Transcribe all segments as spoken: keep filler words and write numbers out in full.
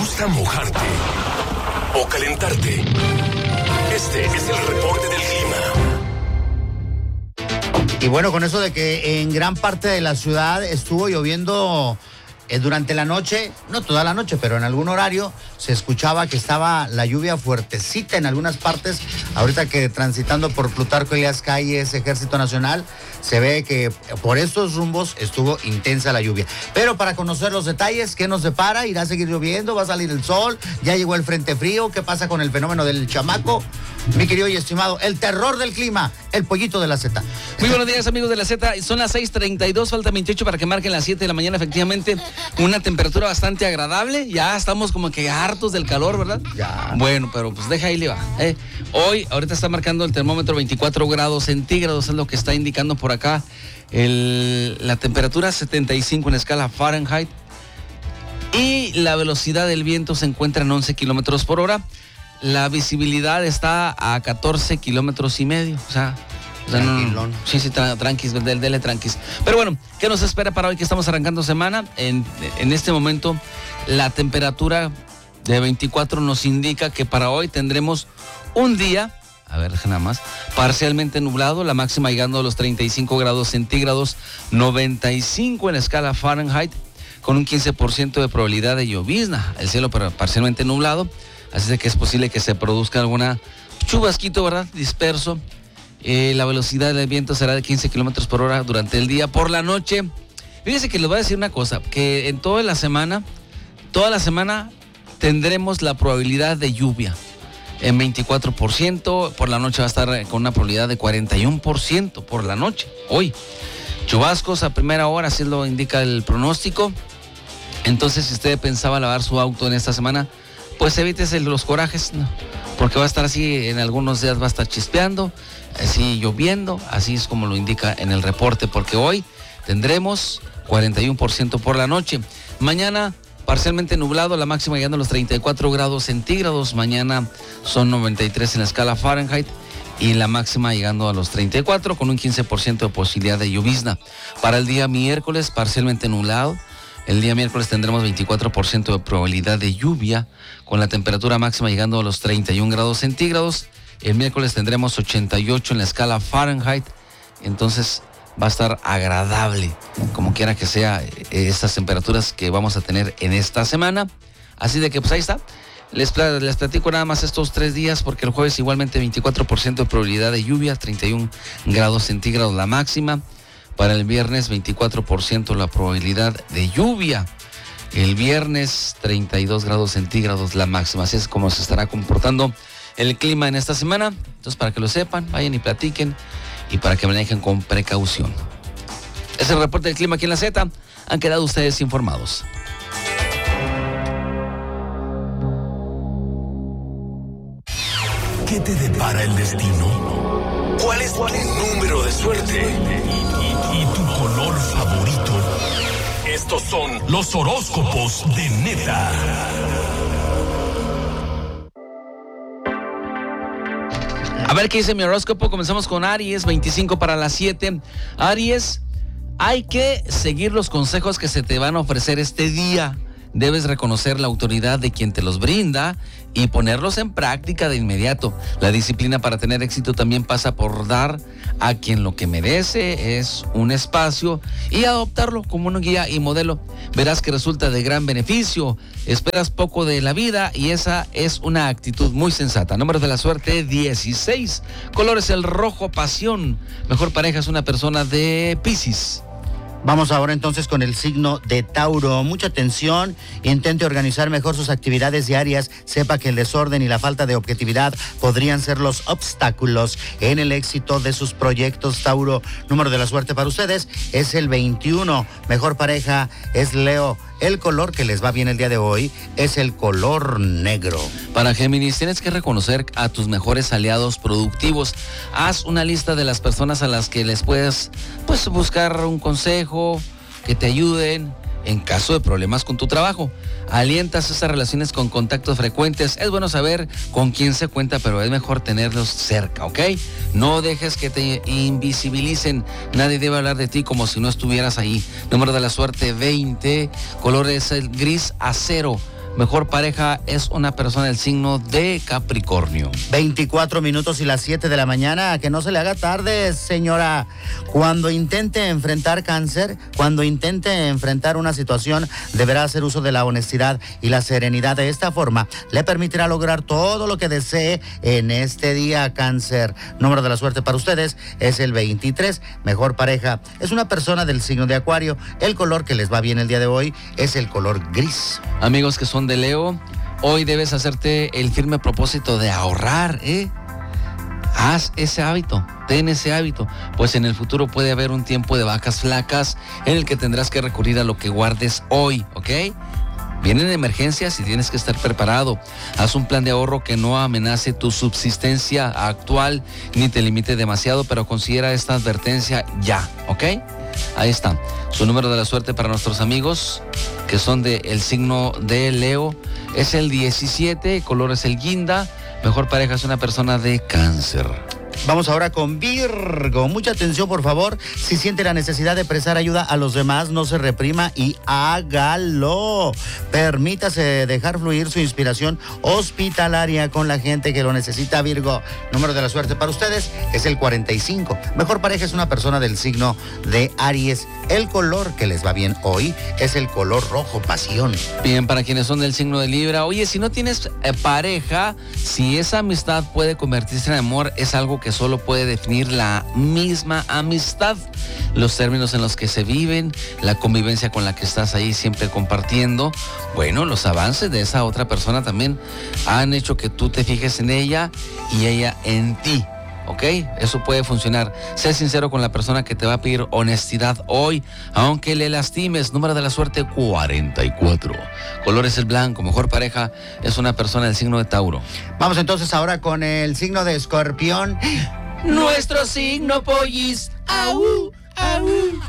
gusta mojarte o calentarte? Este es el reporte del clima. Y bueno, con eso de que en gran parte de la ciudad estuvo lloviendo eh, durante la noche, no toda la noche, pero en algún horario se escuchaba que estaba la lluvia fuertecita en algunas partes. Ahorita que transitando por Plutarco Elías Calles, Ejército Nacional, se ve que por estos rumbos estuvo intensa la lluvia. Pero para conocer los detalles, ¿qué nos separa? ¿Irá a seguir lloviendo? ¿Va a salir el sol? ¿Ya llegó el frente frío? ¿Qué pasa con el fenómeno del chamaco? Mi querido y estimado, el terror del clima, el pollito de la Z. Muy buenos días, amigos de la Z. Son las seis treinta y dos, falta veintiocho para que marquen las siete de la mañana. Efectivamente, una temperatura bastante agradable. Ya estamos como que hartos del calor, ¿verdad? Ya. Bueno, pero pues deja ahí le va. ¿eh? Hoy, ahorita está marcando el termómetro veinticuatro grados centígrados, es lo que está indicando por acá. El, la temperatura setenta y cinco en escala Fahrenheit. Y la velocidad del viento se encuentra en once kilómetros por hora. La visibilidad está a catorce kilómetros y medio. O sea, o sea no, sí, sí, tra, tranquis, dele, dele tranquis. Pero bueno, ¿qué nos espera para hoy que estamos arrancando semana? En, en este momento, la temperatura de veinticuatro nos indica que para hoy tendremos un día, a ver, nada más, parcialmente nublado, la máxima llegando a los treinta y cinco grados centígrados, noventa y cinco en escala Fahrenheit, con un quince por ciento de probabilidad de llovizna. El cielo parcialmente nublado. Así de que es posible que se produzca alguna chubasquito, ¿verdad? Disperso. Eh, la velocidad del viento será de quince kilómetros por hora durante el día. Por la noche, fíjense que les voy a decir una cosa, que en toda la semana, toda la semana tendremos la probabilidad de lluvia en veinticuatro por ciento. Por la noche va a estar con una probabilidad de cuarenta y uno por ciento por la noche, hoy. Chubascos a primera hora, así lo indica el pronóstico. Entonces, si usted pensaba lavar su auto en esta semana, pues evítese los corajes, ¿no? Porque va a estar así, en algunos días va a estar chispeando, así lloviendo, así es como lo indica en el reporte, porque hoy tendremos cuarenta y uno por ciento por la noche. Mañana parcialmente nublado, la máxima llegando a los treinta y cuatro grados centígrados, mañana son noventa y tres en la escala Fahrenheit y la máxima llegando a los treinta y cuatro con un quince por ciento de posibilidad de llovizna. Para el día miércoles parcialmente nublado. El día miércoles tendremos veinticuatro por ciento de probabilidad de lluvia, con la temperatura máxima llegando a los treinta y uno grados centígrados. El miércoles tendremos ochenta y ocho en la escala Fahrenheit, entonces va a estar agradable, como quiera que sea, estas temperaturas que vamos a tener en esta semana. Así de que pues ahí está. Les, les platico nada más estos tres días, porque el jueves igualmente veinticuatro por ciento de probabilidad de lluvia, treinta y uno grados centígrados la máxima. Para el viernes, veinticuatro por ciento la probabilidad de lluvia. El viernes, treinta y dos grados centígrados la máxima. Así es como se estará comportando el clima en esta semana. Entonces, para que lo sepan, vayan y platiquen y para que manejen con precaución. Es el reporte del clima aquí en la Z. Han quedado ustedes informados. ¿Qué te depara el destino? ¿Cuál es tu número de suerte? ¿Y tu color favorito? Estos son los horóscopos de Neta. A ver qué dice mi horóscopo. Comenzamos con Aries, veinticinco para las siete. Aries, hay que seguir los consejos que se te van a ofrecer este día. Debes reconocer la autoridad de quien te los brinda y ponerlos en práctica de inmediato. La disciplina para tener éxito también pasa por dar a quien lo que merece es un espacio y adoptarlo como una guía y modelo. Verás que resulta de gran beneficio. Esperas poco de la vida y esa es una actitud muy sensata. Número de la suerte, dieciséis. Colores el rojo, pasión. Mejor pareja es una persona de Piscis. Vamos ahora entonces con el signo de Tauro. Mucha atención, intente organizar mejor sus actividades diarias. Sepa que el desorden y la falta de objetividad podrían ser los obstáculos en el éxito de sus proyectos, Tauro. Número de la suerte para ustedes es el veintiuno. Mejor pareja es Leo. El color que les va bien el día de hoy es el color negro. Para Géminis, tienes que reconocer a tus mejores aliados productivos. Haz una lista de las personas a las que les puedes pues, buscar un consejo, que te ayuden en caso de problemas con tu trabajo. Alientas esas relaciones con contactos frecuentes. Es bueno saber con quién se cuenta, pero es mejor tenerlos cerca, ¿ok? No dejes que te invisibilicen. Nadie debe hablar de ti como si no estuvieras ahí. Número de la suerte, veinte. Color es el gris acero. Mejor pareja es una persona del signo de Capricornio. veinticuatro minutos y las siete de la mañana. Que no se le haga tarde, señora. Cuando intente enfrentar cáncer, cuando intente enfrentar una situación, deberá hacer uso de la honestidad y la serenidad. De esta forma, le permitirá lograr todo lo que desee en este día, cáncer. Número de la suerte para ustedes es el veintitrés. Mejor pareja es una persona del signo de Acuario. El color que les va bien el día de hoy es el color gris. Amigos que son de Leo, hoy debes hacerte el firme propósito de ahorrar, ¿eh? Haz ese hábito, ten ese hábito, pues en el futuro puede haber un tiempo de vacas flacas en el que tendrás que recurrir a lo que guardes hoy, ¿ok? Vienen emergencias y tienes que estar preparado. Haz un plan de ahorro que no amenace tu subsistencia actual ni te limite demasiado, pero considera esta advertencia ya, ¿ok? Ahí está. Su número de la suerte para nuestros amigos que son del signo de Leo es el diecisiete, color es el guinda. Mejor pareja es una persona de Cáncer. Vamos ahora con Virgo. Mucha atención, por favor. Si siente la necesidad de prestar ayuda a los demás, no se reprima y hágalo. Permítase dejar fluir su inspiración hospitalaria con la gente que lo necesita, Virgo. Número de la suerte para ustedes es el cuarenta y cinco. Mejor pareja es una persona del signo de Aries. El color que les va bien hoy es el color rojo, pasión. Bien, para quienes son del signo de Libra. Oye, si no tienes eh, pareja, si esa amistad puede convertirse en amor, es algo que solo puede definir la misma amistad. Los términos en los que se viven, la convivencia con la que estás ahí siempre compartiendo. Bueno, los avances de esa otra persona también han hecho que tú te fijes en ella y ella en ti. ¿Ok? Eso puede funcionar. Sé sincero con la persona que te va a pedir honestidad hoy, aunque le lastimes. Número de la suerte cuarenta y cuatro. Color es el blanco. Mejor pareja es una persona del signo de Tauro. Vamos entonces ahora con el signo de Escorpión. Nuestro signo, pollis. ¡Au! ¡Au!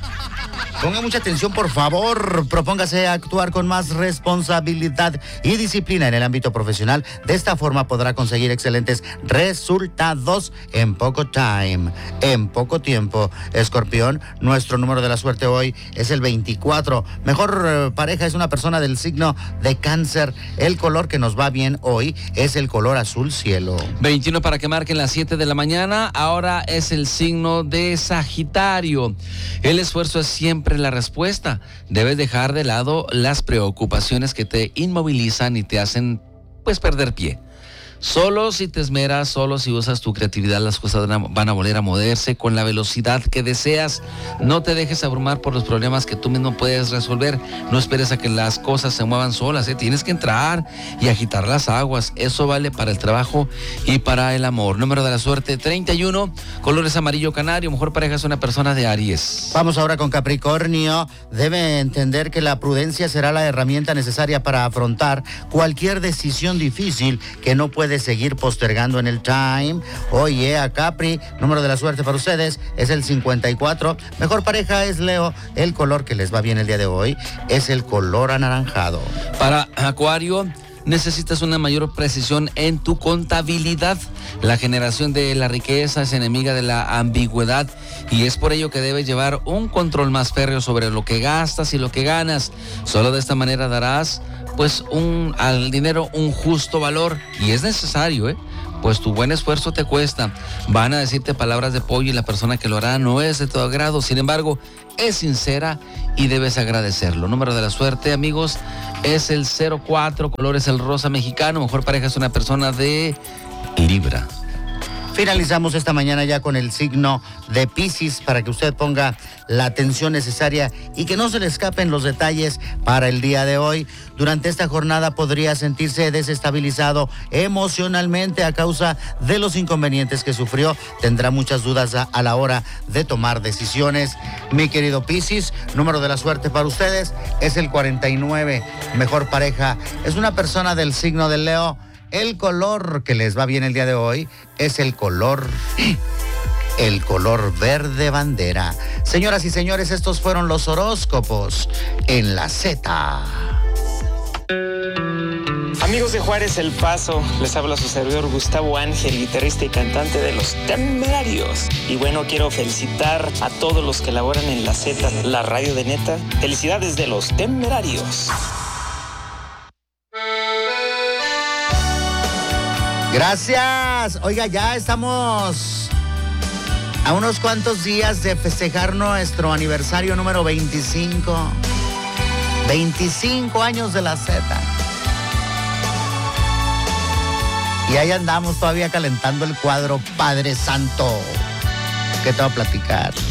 Ponga mucha atención, por favor. Propóngase a actuar con más responsabilidad y disciplina en el ámbito profesional. De esta forma podrá conseguir excelentes resultados en poco time, en poco tiempo. Escorpión, nuestro número de la suerte hoy es el veinticuatro. Mejor eh, pareja es una persona del signo de Cáncer. El color que nos va bien hoy es el color azul cielo. veintiuno para que marquen las siete de la mañana. Ahora es el signo de Sagitario. El esfuerzo es siempre la respuesta. Debes dejar de lado las preocupaciones que te inmovilizan y te hacen pues perder pie. Solo si te esmeras, solo si usas tu creatividad, las cosas van a volver a moverse con la velocidad que deseas. No te dejes abrumar por los problemas que tú mismo puedes resolver. No esperes a que las cosas se muevan solas, ¿eh? Tienes que entrar y agitar las aguas. Eso vale para el trabajo y para el amor. Número de la suerte treinta y uno, colores amarillo canario. Mejor pareja es una persona de Aries. Vamos ahora con Capricornio. Debe entender que la prudencia será la herramienta necesaria para afrontar cualquier decisión difícil que no puede de seguir postergando en el time. Oye, a Capri, número de la suerte para ustedes es el cincuenta y cuatro. Mejor pareja es Leo. El color que les va bien el día de hoy es el color anaranjado. Para Acuario, necesitas una mayor precisión en tu contabilidad. La generación de la riqueza es enemiga de la ambigüedad y es por ello que debes llevar un control más férreo sobre lo que gastas y lo que ganas. Solo de esta manera darás pues un, al dinero un justo valor y es necesario, ¿eh? Pues tu buen esfuerzo te cuesta. Van a decirte palabras de apoyo y la persona que lo hará no es de tu agrado. Sin embargo, es sincera y debes agradecerlo. Número de la suerte, amigos, es el cero cuatro, color es el rosa mexicano. Mejor pareja es una persona de Libra. Finalizamos esta mañana ya con el signo de Piscis para que usted ponga la atención necesaria y que no se le escapen los detalles para el día de hoy. Durante esta jornada podría sentirse desestabilizado emocionalmente a causa de los inconvenientes que sufrió. Tendrá muchas dudas a, a la hora de tomar decisiones. Mi querido Piscis, número de la suerte para ustedes es el cuarenta y nueve. Mejor pareja es una persona del signo de Leo. El color que les va bien el día de hoy es el color, el color verde bandera. Señoras y señores, estos fueron los horóscopos en la Z. Amigos de Juárez El Paso, les habla su servidor Gustavo Ángel, guitarrista y cantante de Los Temerarios. Y bueno, quiero felicitar a todos los que laboran en la Z, la radio de neta. Felicidades de Los Temerarios. Gracias. Oiga, ya estamos a unos cuantos días de festejar nuestro aniversario número veinticinco. veinticinco años de la Z. Y ahí andamos todavía calentando el cuadro, Padre Santo. ¿Qué te voy a platicar?